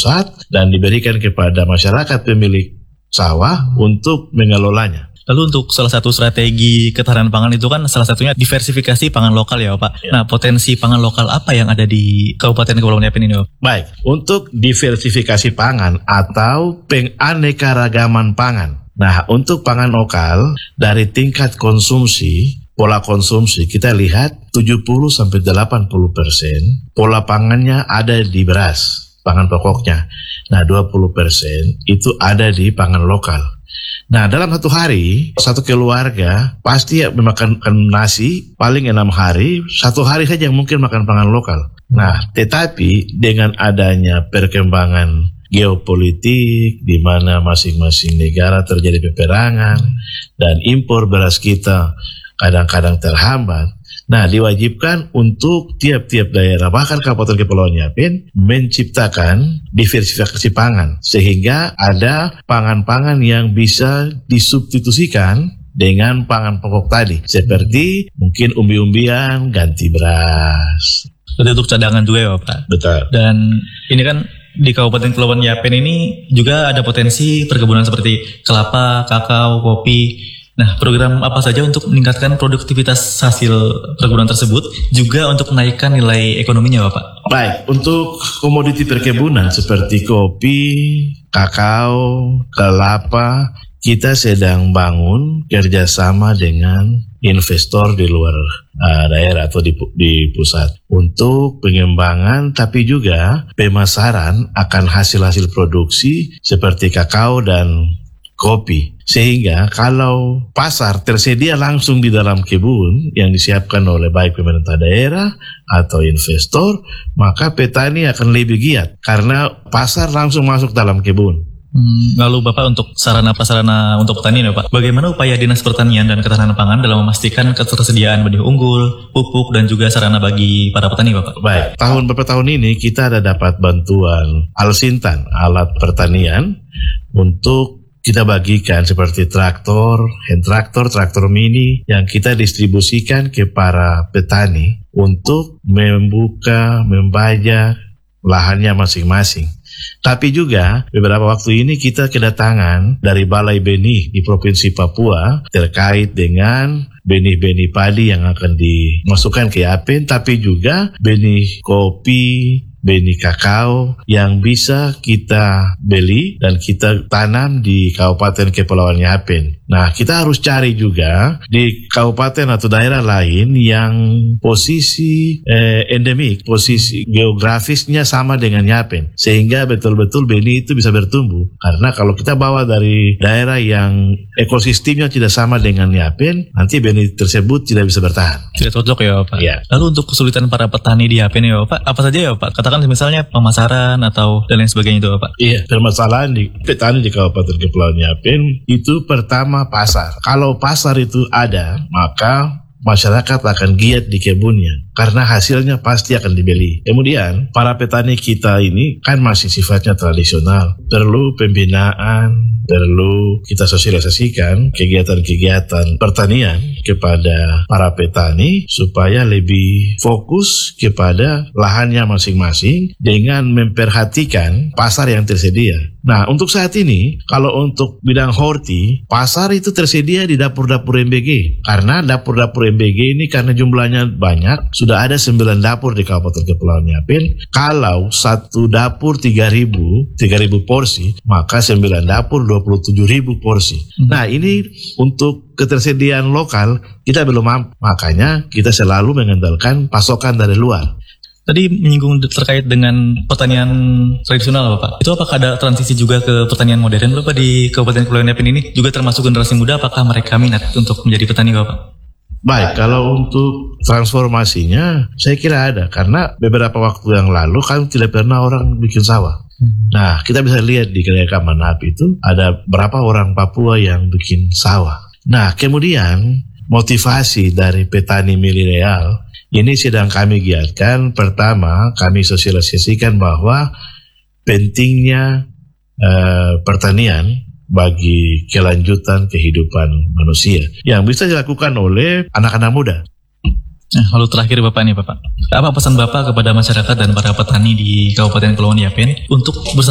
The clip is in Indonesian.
pusat dan diberikan kepada masyarakat pemilik sawah untuk mengelolanya. Lalu untuk salah satu strategi ketahanan pangan itu kan salah satunya diversifikasi pangan lokal ya Pak. Nah, potensi pangan lokal apa yang ada di Kabupaten Kepulauan Yapen ini Pak? Baik, untuk diversifikasi pangan atau penganekaragaman pangan. Nah, untuk pangan lokal dari tingkat konsumsi, pola konsumsi kita lihat 70-80% pola pangannya ada di beras, pangan pokoknya. Nah, 20% itu ada di pangan lokal. Nah, dalam satu hari, satu keluarga pasti makan nasi paling 6 hari, satu hari saja yang mungkin makan pangan lokal. Nah, tetapi dengan adanya perkembangan geopolitik, di mana masing-masing negara terjadi peperangan, dan impor beras kita kadang-kadang terhambat, nah, diwajibkan untuk tiap-tiap daerah, bahkan Kabupaten Kepulauan Yapen, menciptakan diversifikasi pangan. Sehingga ada pangan-pangan yang bisa disubstitusikan dengan pangan pokok tadi. Seperti mungkin umbi-umbian, ganti beras. Berarti untuk cadangan juga ya Pak? Betul. Dan ini kan di Kabupaten Kepulauan Yapen ini juga ada potensi perkebunan seperti kelapa, kakao, kopi. Nah, program apa saja untuk meningkatkan produktivitas hasil perkebunan tersebut, juga untuk menaikkan nilai ekonominya Bapak? Baik, untuk komoditi perkebunan seperti kopi, kakao, kelapa, kita sedang bangun kerjasama dengan investor di luar daerah atau di pusat untuk pengembangan, tapi juga pemasaran akan hasil-hasil produksi seperti kakao dan kopi. Sehingga kalau pasar tersedia langsung di dalam kebun yang disiapkan oleh baik pemerintah daerah atau investor, maka petani akan lebih giat karena pasar langsung masuk dalam kebun. Lalu Bapak, untuk sarana-prasarana untuk petani ya Pak, bagaimana upaya Dinas Pertanian dan Ketahanan Pangan dalam memastikan ketersediaan benih unggul, pupuk, dan juga sarana bagi para petani Bapak? Baik, beberapa tahun ini kita ada dapat bantuan Alsintan, alat pertanian, untuk kita bagikan seperti traktor, hand traktor, traktor mini yang kita distribusikan ke para petani untuk membajak lahannya masing-masing. Tapi juga beberapa waktu ini kita kedatangan dari Balai Benih di Provinsi Papua terkait dengan benih-benih padi yang akan dimasukkan ke Yapen, tapi juga benih kopi, benih kakao yang bisa kita beli dan kita tanam di Kabupaten Kepulauan Yapen. Nah, kita harus cari juga di kabupaten atau daerah lain yang posisi endemik, posisi geografisnya sama dengan Yapen, sehingga betul-betul benih itu bisa bertumbuh. Karena kalau kita bawa dari daerah yang ekosistemnya tidak sama dengan Yapen, nanti benih tersebut tidak bisa bertahan. Tidak cocok ya Pak? Ya. Lalu untuk kesulitan para petani di Yapen ya Pak, apa saja ya Pak? Katakan misalnya pemasaran atau dan lain sebagainya itu Pak? Iya, permasalahan di petani di Kabupaten Kepulauan Yapen itu pertama pasar. Kalau pasar itu ada, maka masyarakat akan giat di kebunnya karena hasilnya pasti akan dibeli. Kemudian para petani kita ini kan masih sifatnya tradisional, perlu pembinaan, perlu kita sosialisasikan kegiatan-kegiatan pertanian kepada para petani supaya lebih fokus kepada lahannya masing-masing dengan memperhatikan pasar yang tersedia. Nah, untuk saat ini, kalau untuk bidang horti, pasar itu tersedia di dapur-dapur MBG. Karena dapur-dapur MBG ini karena jumlahnya banyak, sudah ada 9 dapur di Kabupaten Kepulauan Yapen. Kalau satu dapur 3.000 porsi, maka 9 dapur 27.000 porsi. Nah, ini untuk ketersediaan lokal kita belum mampu. Makanya kita selalu mengandalkan pasokan dari luar. Tadi menyinggung terkait dengan pertanian tradisional Bapak. Itu apakah ada transisi juga ke pertanian modern Bapak di Kabupaten Kepulauan Yapen ini? Juga termasuk generasi muda, apakah mereka minat untuk menjadi petani Bapak? Baik, kalau untuk transformasinya saya kira ada. Karena beberapa waktu yang lalu kan tidak pernah orang bikin sawah. Nah, kita bisa lihat di Kedai Manap itu ada berapa orang Papua yang bikin sawah. Nah, kemudian motivasi dari petani milenial ini sedang kami giatkan. Pertama, kami sosialisasikan bahwa pentingnya pertanian bagi kelanjutan kehidupan manusia yang bisa dilakukan oleh anak-anak muda. Nah, lalu terakhir Bapak nih Bapak, apa pesan Bapak kepada masyarakat dan para petani di Kabupaten Kepulauan Yapen untuk